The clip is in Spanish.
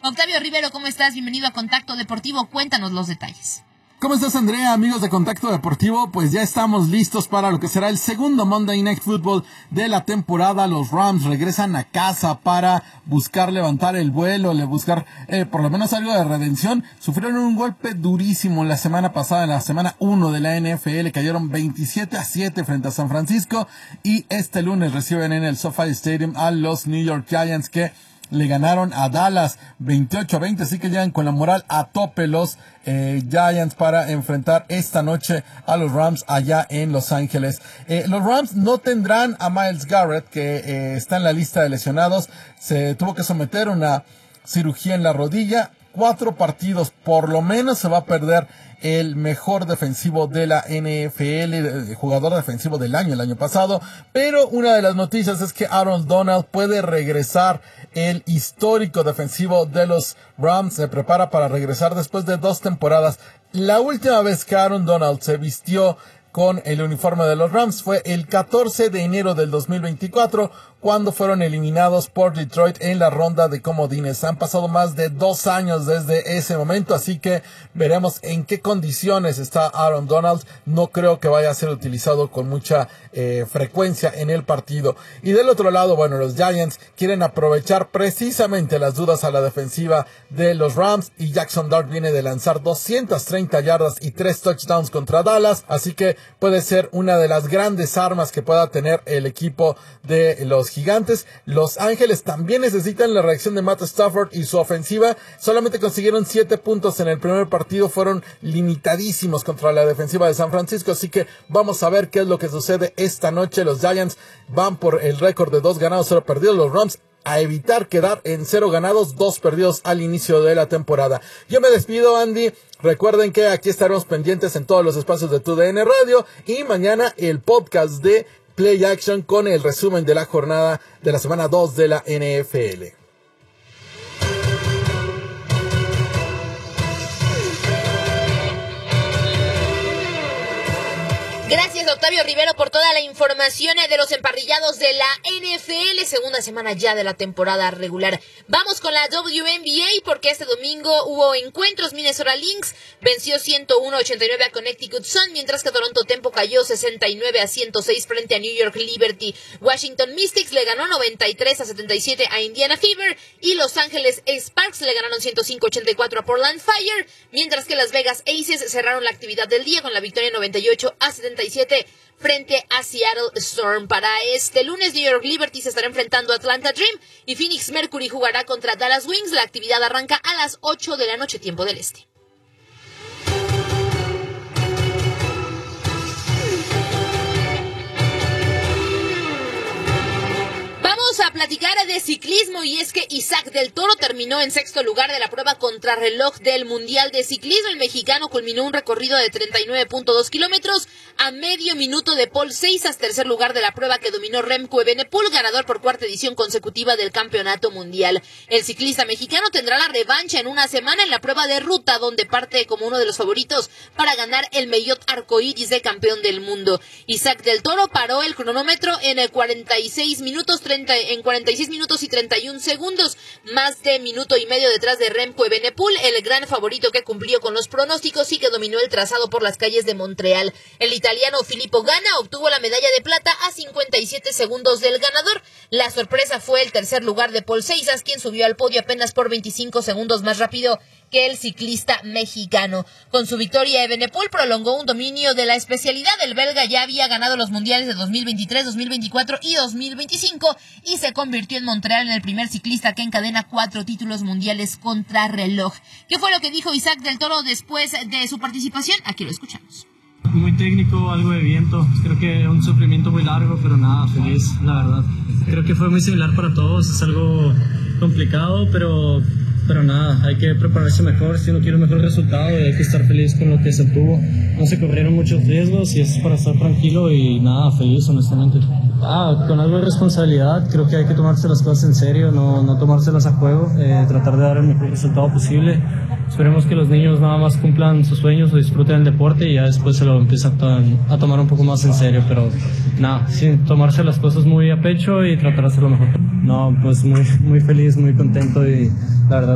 Octavio Rivero, ¿cómo estás? Bienvenido a Contacto Deportivo. Cuéntanos los detalles. ¿Cómo estás, Andrea? Amigos de Contacto Deportivo, pues ya estamos listos para lo que será el segundo Monday Night Football de la temporada. Los Rams regresan a casa para buscar levantar el vuelo, buscar por lo menos algo de redención. Sufrieron un golpe durísimo la semana pasada, en la semana 1 de la NFL, cayeron 27-7 frente a San Francisco, y este lunes reciben en el SoFi Stadium a los New York Giants, que le ganaron a Dallas 28-20, así que llegan con la moral a tope los Giants para enfrentar esta noche a los Rams allá en Los Ángeles. Los Rams no tendrán a Myles Garrett, que está en la lista de lesionados. Se tuvo que someter a una cirugía en la rodilla. 4 partidos por lo menos se va a perder el mejor defensivo de la NFL, el jugador defensivo del año, el año pasado. Pero una de las noticias es que Aaron Donald puede regresar. El histórico defensivo de los Rams se prepara para regresar después de 2 temporadas. La última vez que Aaron Donald se vistió con el uniforme de los Rams fue el 14 de enero del 2024, cuando fueron eliminados por Detroit en la ronda de comodines. Han pasado más de 2 años desde ese momento, así que veremos en qué condiciones está Aaron Donald. No creo que vaya a ser utilizado con mucha frecuencia en el partido. Y del otro lado, bueno, los Giants quieren aprovechar precisamente las dudas a la defensiva de los Rams, y Jackson Dart viene de lanzar 230 yardas y 3 touchdowns contra Dallas, así que puede ser una de las grandes armas que pueda tener el equipo de los Gigantes. Los Ángeles también necesitan la reacción de Matt Stafford y su ofensiva. Solamente consiguieron 7 puntos en el primer partido, fueron limitadísimos contra la defensiva de San Francisco, así que vamos a ver qué es lo que sucede esta noche. Los Giants van por el récord de 2 ganados, 0 perdidos. Los Rams a evitar quedar en 0 ganados, 2 perdidos al inicio de la temporada. Yo me despido, Andy. Recuerden que aquí estaremos pendientes en todos los espacios de TUDN Radio, y mañana el podcast de Play Action con el resumen de la jornada de la semana 2 de la NFL. Gracias, Octavio Rivero, por toda la información de los emparrillados de la NFL, segunda semana ya de la temporada regular. Vamos con la WNBA, porque este domingo hubo encuentros. Minnesota Lynx venció 101-89 a Connecticut Sun, mientras que Toronto Tempo cayó 69-106 frente a New York Liberty. Washington Mystics le ganó 93-77 a Indiana Fever, y Los Ángeles Sparks le ganaron 105-84 a Portland Fire, mientras que Las Vegas Aces cerraron la actividad del día con la victoria 98-77 frente a Seattle Storm. Para este lunes, New York Liberty se estará enfrentando a Atlanta Dream, y Phoenix Mercury jugará contra Dallas Wings. La actividad arranca a las 8 de la noche, tiempo del este. A platicar de ciclismo, y es que Isaac del Toro terminó en 6º lugar de la prueba contrarreloj del Mundial de Ciclismo. El mexicano culminó un recorrido de 39.2 kilómetros a medio minuto de Paul Seisas, tercer lugar de la prueba que dominó Remco Evenepoel, ganador por 4ª edición consecutiva del campeonato mundial. El ciclista mexicano tendrá la revancha en una semana en la prueba de ruta, donde parte como uno de los favoritos para ganar el Maillot Arcoíris de campeón del mundo. Isaac del Toro paró el cronómetro en 46 minutos y 31 segundos, más de minuto y medio detrás de Remco Evenepoel, el gran favorito que cumplió con los pronósticos y que dominó el trazado por las calles de Montreal. El italiano Filippo Ganna obtuvo la medalla de plata a 57 segundos del ganador. La sorpresa fue el tercer lugar de Paul Seisas, quien subió al podio apenas por 25 segundos más rápido que el ciclista mexicano. Con su victoria, Evenepoel prolongó un dominio de la especialidad. El belga ya había ganado los mundiales de 2023, 2024 y 2025 y se convirtió en Montreal en el primer ciclista que encadena 4 títulos mundiales contrarreloj. ¿Qué fue lo que dijo Isaac del Toro después de su participación? Aquí lo escuchamos. Muy técnico, algo de viento, creo que un sufrimiento muy largo, pero nada, feliz, la verdad. Creo que fue muy similar para todos, es algo complicado, pero nada, hay que prepararse mejor si uno quiere un mejor resultado, y hay que estar feliz con lo que se obtuvo. No se corrieron muchos riesgos y es para estar tranquilo y nada, feliz honestamente. Con algo de responsabilidad, creo que hay que tomarse las cosas en serio, no tomárselas a juego, tratar de dar el mejor resultado posible. Esperemos que los niños nada más cumplan sus sueños o disfruten el deporte y ya después se lo empiezan a tomar un poco más en serio, pero nada, sin tomarse las cosas muy a pecho y tratar de hacerlo mejor. No, pues muy feliz, muy contento y la verdad